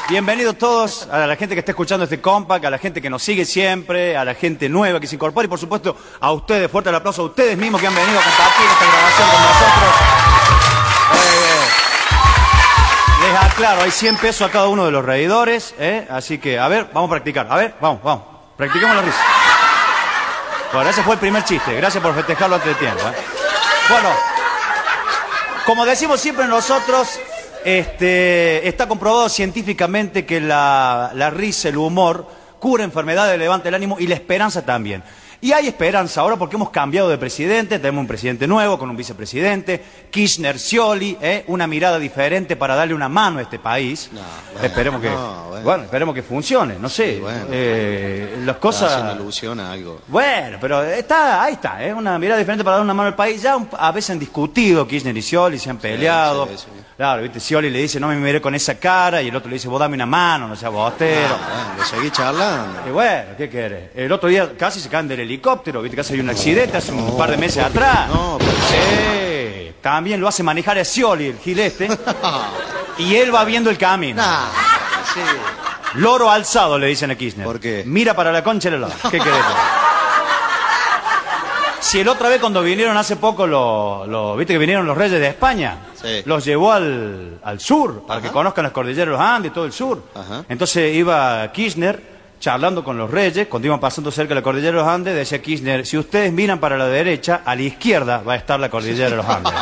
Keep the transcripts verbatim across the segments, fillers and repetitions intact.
Bienvenidos todos, a la gente que está escuchando este compact, a la gente que nos sigue siempre, a la gente nueva que se incorpora y por supuesto a ustedes, fuerte el aplauso a ustedes mismos que han venido a compartir esta grabación con nosotros. Eh, les aclaro, hay cien pesos a cada uno de los reidores, ¿eh? Así que, a ver, vamos a practicar, a ver, vamos, vamos, practiquemos la risa. Bueno, ese fue el primer chiste, gracias por festejarlo antes de tiempo, ¿eh? Bueno, como decimos siempre nosotros, este, está comprobado científicamente que la, la risa, el humor, cura enfermedades, levanta el ánimo y la esperanza también. Y hay esperanza ahora porque hemos cambiado de presidente, tenemos un presidente nuevo con un vicepresidente, Kirchner, Scioli, ¿eh? Una mirada diferente para darle una mano a este país. No, bueno, esperemos que, no, bueno. Bueno, esperemos que funcione, no sé. Sí, bueno, eh, las cosas. Hace una alusión a algo. Bueno, pero está, ahí está, ¿eh? Una mirada diferente para dar una mano al país. Ya a veces han discutido Kirchner y Scioli, se han peleado. Sí, sí, sí. Claro, viste, Scioli le dice, no me miré con esa cara, y el otro le dice, vos dame una mano, no seas bostero. No, bueno, le seguí charlando. Y bueno, ¿qué querés? El otro día casi se caen del helicóptero, viste, casi hay un accidente hace un no, par de meses atrás. No, pero sí. También lo hace manejar a Scioli, el gilete, y él va viendo el camino. Nah, sí. Loro alzado, le dicen a Kirchner. ¿Por qué? Mira para la concha de la... ¿Qué querés? Si el otra vez cuando vinieron hace poco, los, los, viste que vinieron los reyes de España, sí, los llevó al, al sur, para Ajá. que conozcan las cordilleras de los Andes y todo el sur. Ajá. Entonces iba Kirchner charlando con los reyes, cuando iban pasando cerca de la cordillera de los Andes, decía Kirchner, si ustedes miran para la derecha, a la izquierda va a estar la cordillera de los Andes.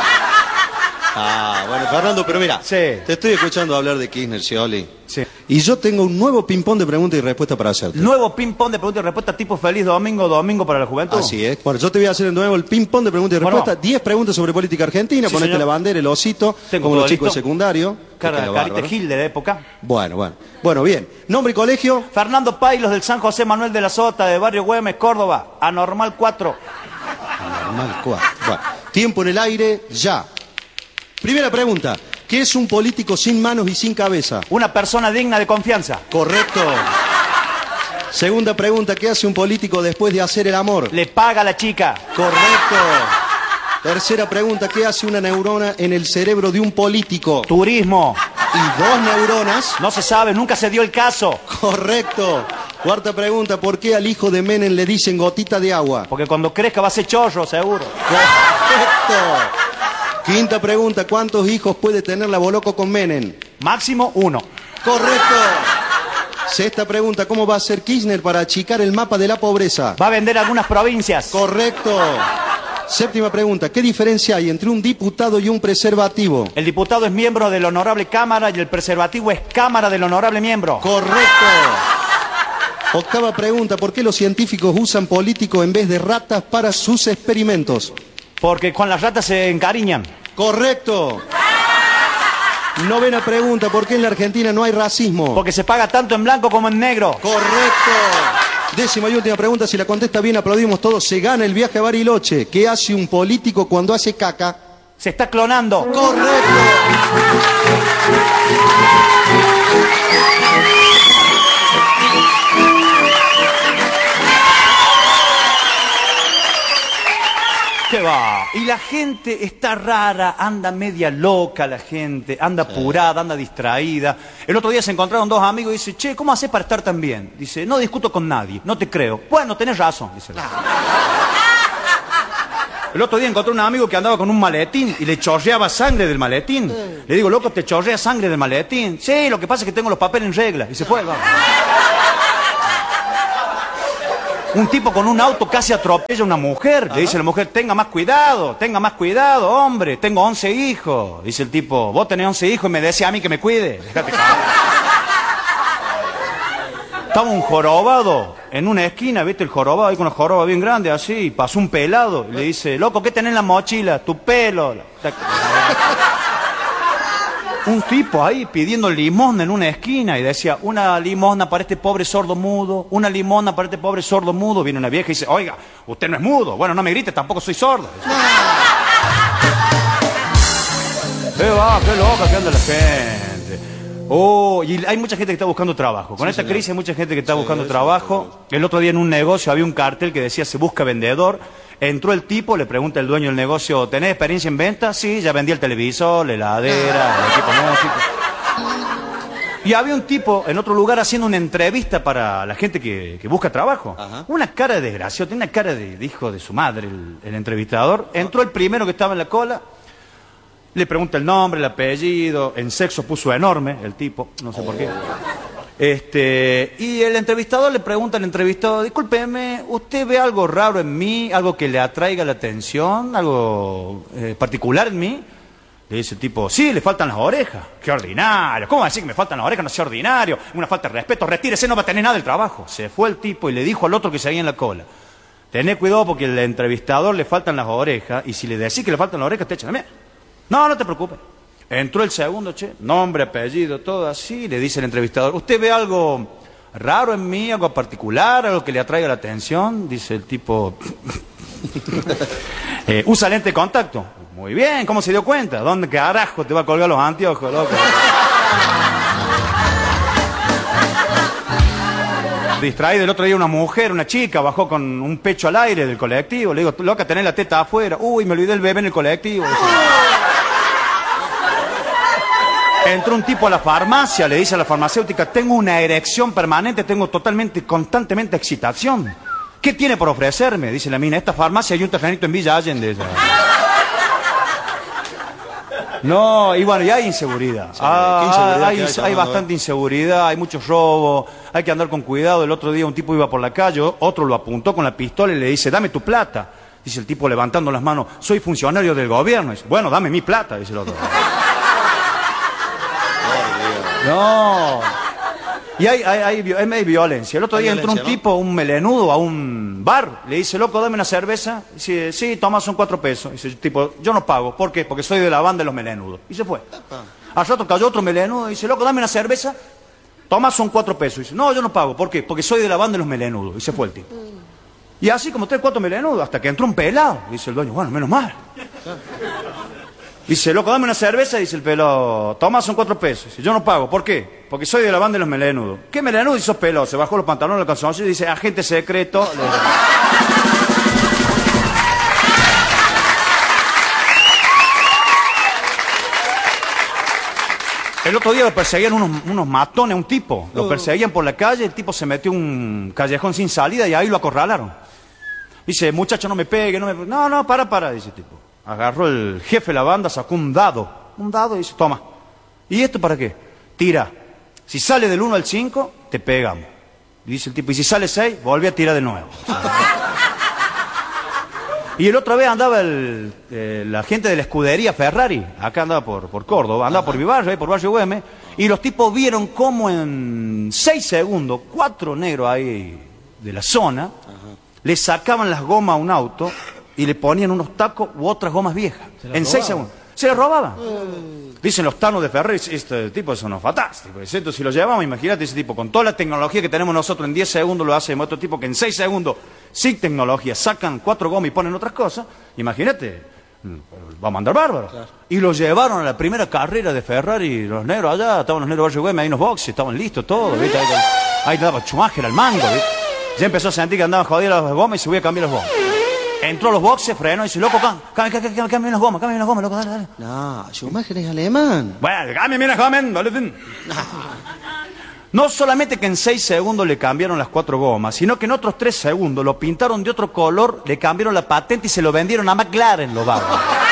Ah, bueno, Fernando, pero mira, sí, te estoy escuchando hablar de Kirchner, Scioli. Sí. Y yo tengo un nuevo ping-pong de preguntas y respuestas para hacerte. ¿Nuevo ping-pong de preguntas y respuestas tipo feliz domingo, domingo para la juventud? Así es. Bueno, yo te voy a hacer de nuevo el ping-pong de preguntas y respuestas. Bueno, diez preguntas sobre política argentina, sí, ponete señor. La bandera, el osito, tengo como los listo. Chicos de secundario. Cara, carita Gil de la época. Bueno, bueno. Bueno, bien. Nombre y colegio. Fernando Pailos del San José Manuel de la Sota, de Barrio Güemes, Córdoba. Anormal cuatro. Anormal cuatro. Bueno. Tiempo en el aire, ya. Primera pregunta. ¿Qué es un político sin manos y sin cabeza? Una persona digna de confianza. Correcto. Segunda pregunta. ¿Qué hace un político después de hacer el amor? Le paga a la chica. Correcto. Tercera pregunta. ¿Qué hace una neurona en el cerebro de un político? Turismo. ¿Y dos neuronas? No se sabe, nunca se dio el caso. Correcto. Cuarta pregunta. ¿Por qué al hijo de Menem le dicen gotita de agua? Porque cuando crezca va a ser chorro, seguro. Correcto. Quinta pregunta, ¿cuántos hijos puede tener la Boloco con Menem? Máximo uno. Correcto. Sexta pregunta, ¿cómo va a hacer Kirchner para achicar el mapa de la pobreza? Va a vender algunas provincias. Correcto. Séptima pregunta, ¿qué diferencia hay entre un diputado y un preservativo? El diputado es miembro de la honorable Cámara y el preservativo es Cámara del honorable miembro. Correcto. Octava pregunta, ¿por qué los científicos usan políticos en vez de ratas para sus experimentos? Porque con las ratas se encariñan. Correcto. Novena pregunta, ¿por qué en la Argentina no hay racismo? Porque se paga tanto en blanco como en negro. Correcto. Décima y última pregunta, si la contesta bien aplaudimos todos, se gana el viaje a Bariloche. ¿Qué hace un político cuando hace caca? Se está clonando. Correcto. ¿Qué va? Y la gente está rara, anda media loca la gente, anda apurada, anda distraída. El otro día se encontraron dos amigos y dice, che, ¿cómo haces para estar tan bien? Dice, no discuto con nadie, no te creo. Bueno, tenés razón, dice. El otro día encontré un amigo que andaba con un maletín y le chorreaba sangre del maletín. Le digo, loco, ¿te chorrea sangre del maletín? Sí, lo que pasa es que tengo los papeles en regla. Y se fue, vamos. Un tipo con un auto casi atropella a una mujer. Ajá. Le dice a la mujer, tenga más cuidado, tenga más cuidado, hombre, tengo once hijos. Dice el tipo, vos tenés once hijos y me decís a mí que me cuide. Déjate caer. Estaba un jorobado en una esquina, ¿viste? El jorobado ahí con una joroba bien grande, así. Y pasó un pelado y le dice, loco, ¿qué tenés en la mochila? Tu pelo. Un tipo ahí pidiendo limosna en una esquina y decía, una limosna para este pobre sordo mudo, una limosna para este pobre sordo mudo. Viene una vieja y dice, oiga, usted no es mudo. Bueno, no me grite, tampoco soy sordo. ¿Qué va? ¿Qué loca que anda la gente? Oh, y hay mucha gente que está buscando trabajo. Con sí, esta señor. crisis hay mucha gente que está sí, buscando sí, trabajo. Sí. El otro día en un negocio había un cartel que decía, se busca vendedor. Entró el tipo, le pregunta el dueño del negocio, ¿tenés experiencia en venta? Sí, ya vendí el televisor, la heladera, el equipo músico. Y había un tipo en otro lugar haciendo una entrevista para la gente que, que busca trabajo. Ajá. Una cara de desgraciado, tiene una cara de, de hijo de su madre el, el entrevistador. Entró el primero que estaba en la cola, le pregunta el nombre, el apellido, en sexo puso enorme el tipo, no sé por qué. Este, y el entrevistador le pregunta al entrevistado, discúlpeme, ¿usted ve algo raro en mí, algo que le atraiga la atención, algo eh, particular en mí? Le dice el tipo, sí, le faltan las orejas. Qué ordinario. ¿Cómo va a decir que me faltan las orejas? No sea ordinario. Una falta de respeto. Retírese, no va a tener nada del trabajo. Se fue el tipo y le dijo al otro que seguía en la cola, tené cuidado porque al entrevistador le faltan las orejas y si le decís que le faltan las orejas te echan a mí. No, no te preocupes. Entró el segundo, che, nombre, apellido, todo así. Le dice el entrevistador, ¿usted ve algo raro en mí, algo particular, algo que le atraiga la atención? Dice el tipo, eh, ¿usa lente de contacto? Muy bien, ¿cómo se dio cuenta? ¿Dónde carajo te va a colgar los anteojos, loco? Distraído el otro día una mujer, una chica, bajó con un pecho al aire del colectivo. Le digo, loca, tenés la teta afuera. Uy, me olvidé el bebé en el colectivo. Entró un tipo a la farmacia, le dice a la farmacéutica, tengo una erección permanente, tengo totalmente, constantemente excitación. ¿Qué tiene por ofrecerme? Dice la mina, esta farmacia hay un terrenito en Villa Allende. No, y bueno, y hay inseguridad. Sí, ah, inseguridad hay, hay, hay bastante inseguridad, hay muchos robos, hay que andar con cuidado. El otro día un tipo iba por la calle, otro lo apuntó con la pistola y le dice, dame tu plata. Dice el tipo levantando las manos, soy funcionario del gobierno. Dice, bueno, dame mi plata, dice el otro. No. Y hay, hay, hay, hay, hay violencia. El otro día entró un tipo, un melenudo, a un bar. Le dice, loco, dame una cerveza. Dice, sí, toma, son cuatro pesos. Dice el tipo, yo no pago. ¿Por qué? Porque soy de la banda de los melenudos. Y se fue. Al rato cayó otro melenudo. Dice, loco, dame una cerveza. Toma, son cuatro pesos. Dice, no, yo no pago. ¿Por qué? Porque soy de la banda de los melenudos. Y se fue el tipo. Y así como tres, cuatro melenudos. Hasta que entró un pelado. Dice el dueño, bueno, menos mal. Dice, loco, dame una cerveza. Dice el pelado, toma, son cuatro pesos. Dice, yo no pago. ¿Por qué? Porque soy de la banda de los melenudos. ¿Qué melenudo? Dice, sos pelado. Se bajó los pantalones, los calzones y dice, agente secreto. El otro día lo perseguían unos, unos matones a un tipo. Lo perseguían por la calle, el tipo se metió en un callejón sin salida y ahí lo acorralaron. Dice, muchacho, no me pegue, no me... No, no, para, para, dice el tipo. Agarró el jefe de la banda, sacó un dado. Un dado y dice, toma. ¿Y esto para qué? Tira. Si sale del uno al cinco, te pegamos. Y dice el tipo, y si sale seis, volví a tirar de nuevo. Y el otra vez andaba el, eh, la gente de la escudería Ferrari, acá andaba por, por Córdoba, andaba por mi barrio, ahí por Barrio Güemes, y los tipos vieron cómo en seis segundos, cuatro negros ahí de la zona, ajá, le sacaban las gomas a un auto y le ponían unos tacos u otras gomas viejas. En seis segundos. Se las robaban. Uh. Dicen los tanos de Ferrari, este tipo es uno fantástico. Entonces, si lo llevamos, imagínate ese tipo, con toda la tecnología que tenemos nosotros, en diez segundos lo hace otro tipo que en seis segundos, sin tecnología, sacan cuatro gomas y ponen otras cosas. Imagínate, vamos a andar bárbaros. Claro. Y lo llevaron a la primera carrera de Ferrari, los negros allá, estaban los negros de Barrio Güemes, ahí en los boxes, estaban listos todos, ¿viste? Ahí, ahí estaba Schumacher al mango, ¿viste? Ya empezó a sentir que andaban jodidas las gomas y se voy a cambiar los gomas. Entró a los boxes, frenó y dice, loco, cambien las gomas, cambien las gomas, loco, dale, dale. No, Schumacher es alemán. Bueno, cambien las gomas, dale. No solamente que en seis segundos le cambiaron las cuatro gomas, sino que en otros tres segundos lo pintaron de otro color, le cambiaron la patente y se lo vendieron a McLaren, los vagos.